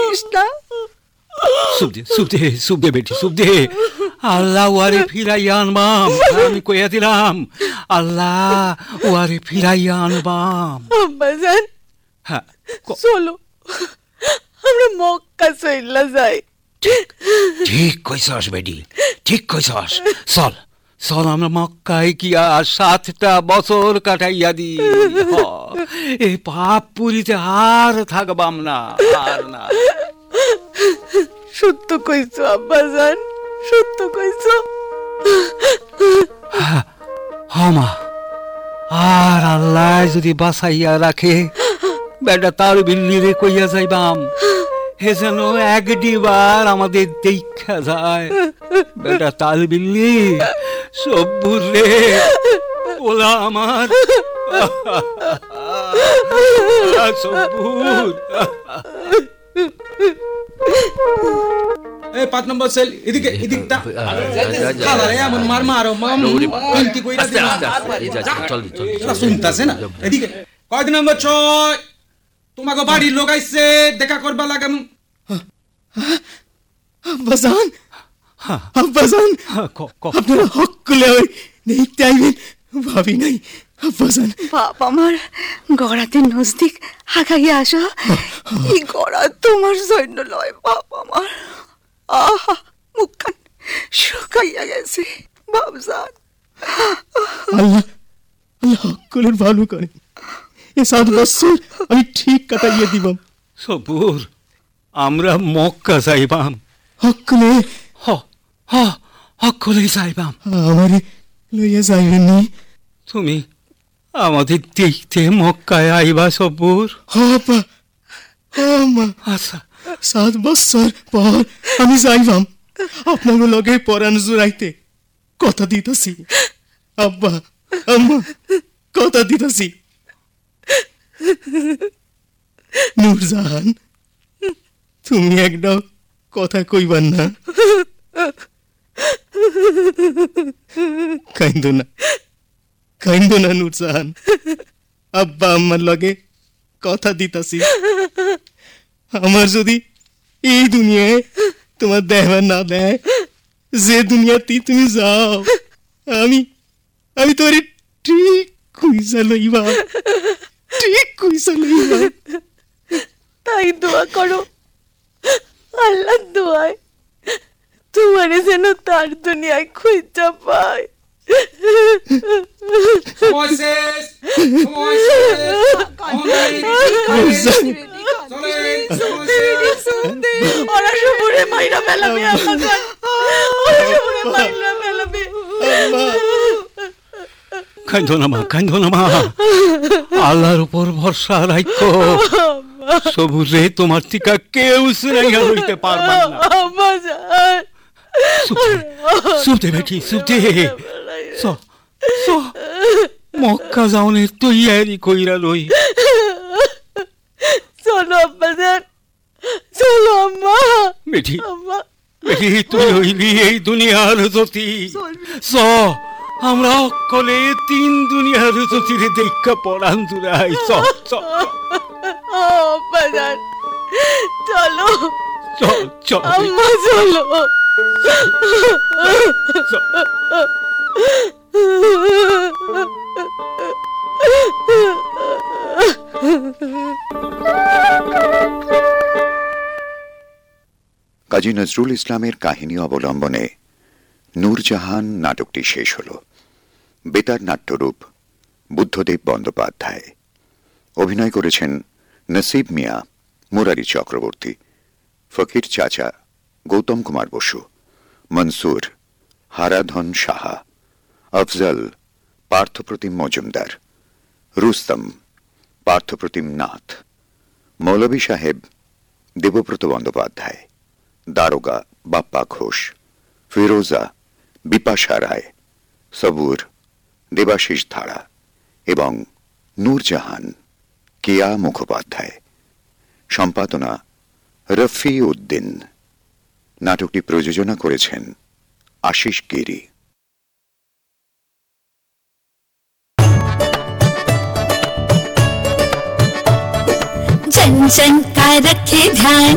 করিস না। সুপ দে বেটি, সুপ দে। আল্লাহ ওয়ারে ফিরাইয়া আনবাম, আমি কইয়া দিলাম। আল্লাহ ওয়ারে ফিরাইয়া আনবাম। আব্বাজান, হ্যাঁ, চলো আমরা মক্কা চইলা যাই। ঠিক কইছস বেটি, ঠিক কইছস। চল চল, আমরা মক্কায় গিয়া 7টা বছর কাটাইয়া দি। এই পাপ পুরিতে আর থাকবাম না, আর না। সত্য কইছো আব্বাজান, সত্য কইছো। মা, আর আল্লাহ যদি বাঁচাইয়া রাখে, বেটা তার বিল্লিরে কইয়া যাইবাম, হে যেন একদিবার আমাদের দেখা যায়। বেটা তাল বিল্লি, সব্বুর রে, ওলা আমার সব্বুর। 5 নম্বর সেল এদিকে, এদিকটা এমন মার মারো কি কইরা শুনতাছে না। এদিকে কয়দিন নম্বর 6 তোমাকে বাড়ির লোক আইছে, দেখা করবা লাগাম। আব্বাজান, আব্বাজান, আপনারা হক করলে দেখতে আইবেন ভাবি নাই। আব্বাজান, বাপ আমার গড়াতে নজদিক হাগাইয়া আসো। এই গড়া তোমার জন্য লয় বাপ আমার। আহা, মুখখান শুকাইয়া গেছে বাপজান। আল্লাহ আল্লাহ হক করে ভালো করে। এ 7 বছর আমি ঠিক কাটাইয়া দিবাম। সবুর, আমরা মক্কা যাইবাম। হক করে হক করে যাইবাম। আমারে লইয়া যাইবেন নি? তুমি আমাদের দেখতে মক্কায় আইবা সবুর। হপা মা, আচ্ছা 7 বছর পর আমি যাইবাম আপনার লগে পরাণ জুড়াইতে। কথা দিতেছি আব্বা, আম্মা, কথা দিতেছি। নূরজাহান, তুমি একটাও কথা কইবার না? কাইন্দো না, কাইন্দো না নূরজাহান। আব্বা আম্মার লগে কথা দিতাছি। আমার যদি এই দুনিয়ায় তোমার দেহবার না দেয়, যে দুনিয়াতে তুমি যাও, আমি তোর ঠিক কইসা লইবা, ঠিক কইসা লইবা। তাই দোয়া করো, আল্লাহ দোয়ায় তোমারে যেন তার দুনিয়ায় খুঁজা পায়। ওরা সবুরে মাইরা ফেলাবে, আব্বাজান, ওরা সবুরে মাইরা ফেলাবে। কাইন্দো না মা, কাইন্দো না মা। আল্লাহর উপর ভরসা রাখো। সবুরে তোমার টিকা কেউ সিরাইয়া লইতে পারবা না। আব্বাজান, সুপ দে বেটি, সুপ দে। মক্কা যাওনের তৈয়ারি কইরা লই। চলো আব্বাজান, চলো আম্মা। বেটি, বেটি, তুই হইলি এই দুনিয়ার জ্যোতি। আমরা অকলে 3 দুনিয়ার জ্যোতিরে দেখা পড়ান জুড়াই। আব্বাজান, চলো চল আম্মা, চলো। কাজী নজরুল ইসলামের কাহিনী অবলম্বনে নূরজাহান নাটকটি শেষ হল। বেতার নাট্যরূপ বুদ্ধদেব বন্দ্যোপাধ্যায়। অভিনয় করেছেন নসিব মিয়া, মুরারি চক্রবর্তী, ফকির চাচা গৌতম কুমার বসু, মনসুর হারাধন সাহা, আফজল পার্থপ্রতিম মজুমদার, রুস্তম পার্থপ্রতিম নাথ, মৌলভী সাহেব দেবব্রত বন্দ্যোপাধ্যায়, দারোগা বাপ্পা ঘোষ, ফিরোজা বিপাশা রায়, সবুর দেবাশিস ধারা এবং নূরজাহান কেয়া মুখোপাধ্যায়। সম্পাদনা রফি উদ্দিন। নাটকটি প্রযোজনা করেছেন আশিস গিরি। जन जन का रखे ध्यान।